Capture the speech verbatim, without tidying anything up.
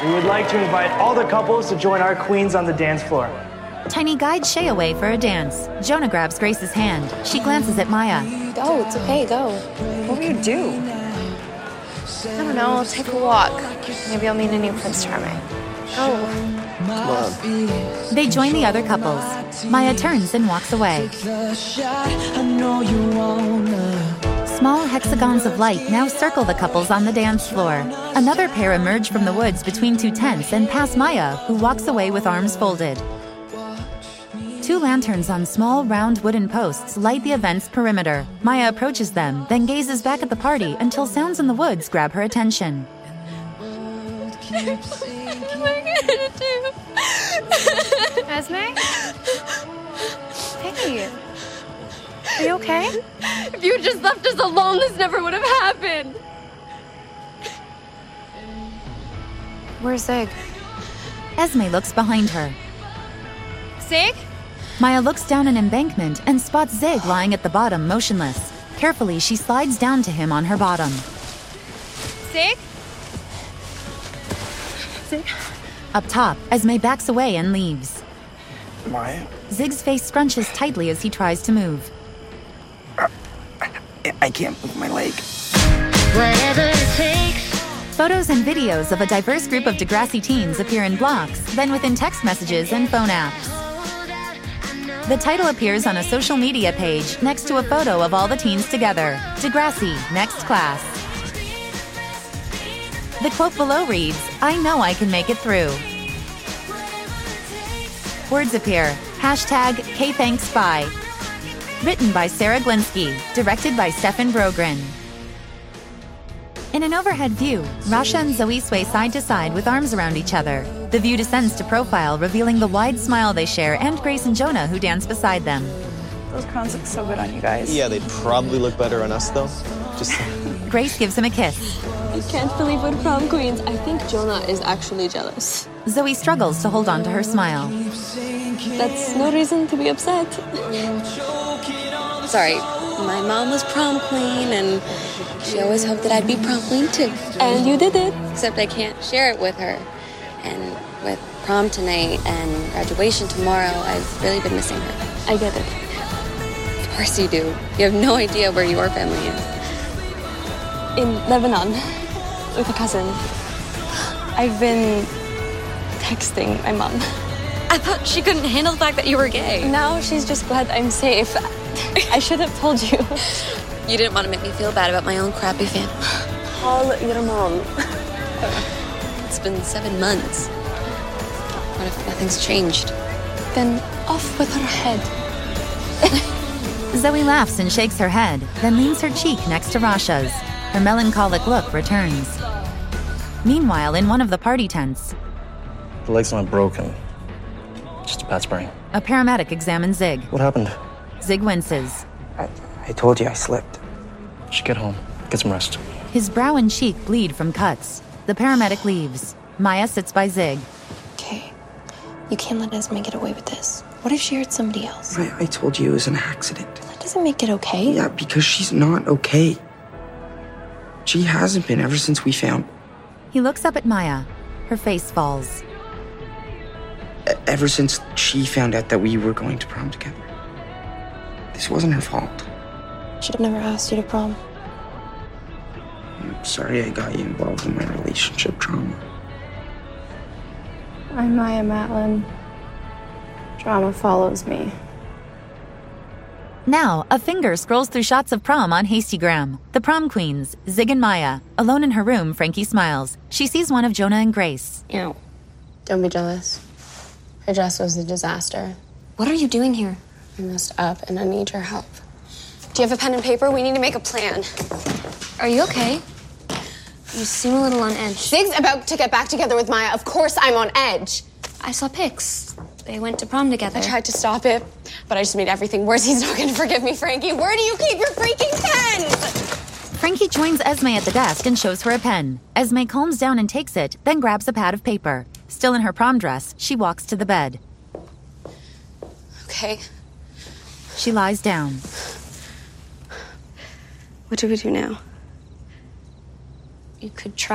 We would like to invite all the couples to join our queens on the dance floor. Tiny guides Shay away for a dance. Jonah grabs Grace's hand. She glances at Maya. Go, it's okay, go. What will you do? I don't know, I'll take a walk. Maybe I'll meet a new Prince Charming. Go. Come on. They join the other couples. Maya turns and walks away. Small hexagons of light now circle the couples on the dance floor. Another pair emerge from the woods between two tents and pass Maya, who walks away with arms folded. Two lanterns on small, round wooden posts light the event's perimeter. Maya approaches them, then gazes back at the party until sounds in the woods grab her attention. What am I gonna do? Esme? Hey. Are you okay? If you had just left us alone, this never would have happened. Where's Zig? Esme looks behind her. Zig? Maya looks down an embankment and spots Zig lying at the bottom, motionless. Carefully, she slides down to him on her bottom. Zig? Zig? Up top, Esme backs away and leaves. Maya? Zig's face scrunches tightly as he tries to move. Uh, I, I can't move my leg. Whatever it takes. Photos and videos of a diverse group of Degrassi teens appear in blocks, then within text messages and phone apps. The title appears on a social media page next to a photo of all the teens together. Degrassi, next class. The quote below reads, "I know I can make it through." Words appear, hashtag KThanksBye. Written by Sarah Glinsky, directed by Stefan Brogren. In an overhead view, Rasha and Zoe sway side to side with arms around each other. The view descends to profile, revealing the wide smile they share and Grace and Jonah who dance beside them. Those crowns look so good on you guys. Yeah, they'd probably look better on us, though. Just. Grace gives him a kiss. I can't believe we're prom queens. I think Jonah is actually jealous. Zoe struggles to hold on to her smile. That's no reason to be upset. Sorry, my mom was prom queen, and she always hoped that I'd be prom queen too. And you did it. Except I can't share it with her. And with prom tonight and graduation tomorrow, I've really been missing her. I get it. Of course you do. You have no idea where your family is. In Lebanon, with a cousin. I've been texting my mom. I thought she couldn't handle the fact that you were gay. Now she's just glad I'm safe. I should have told you. You didn't want to make me feel bad about my own crappy family. Call your mom. It's been seven months. What if nothing's changed? Then off with her head. Zoe laughs and shakes her head, then leans her cheek next to Rasha's. Her melancholic look returns. Meanwhile, in one of the party tents, the leg's not broken. Just a bad sprain. A paramedic examines Zig. What happened? Zig winces. I, I told you I slipped. You should get home. Get some rest. His brow and cheek bleed from cuts. The paramedic leaves. Maya sits by Zig. Okay. You can't let Esme get away with this. What if she hurt somebody else? I, I told you it was an accident. That doesn't make it okay. Yeah, because she's not okay. She hasn't been ever since we found... He looks up at Maya. Her face falls. E- ever since she found out that we were going to prom together. This wasn't her fault. Should have never asked you to prom. I'm sorry I got you involved in my relationship drama. I'm Maya Matlin. Drama follows me. Now, a finger scrolls through shots of prom on Hastygram. The prom queens, Zig and Maya. Alone in her room, Frankie smiles. She sees one of Jonah and Grace. Ew. Don't be jealous. Her dress was a disaster. What are you doing here? I messed up and I need your help. Do you have a pen and paper? We need to make a plan. Are you okay? You seem a little on edge. Zig's about to get back together with Maya. Of course I'm on edge. I saw pics. They went to prom together. I tried to stop it, but I just made everything worse. He's not going to forgive me, Frankie. Where do you keep your freaking pens? Frankie joins Esme at the desk and shows her a pen. Esme calms down and takes it, then grabs a pad of paper. Still in her prom dress, she walks to the bed. Okay. She lies down. What do we do now? You could try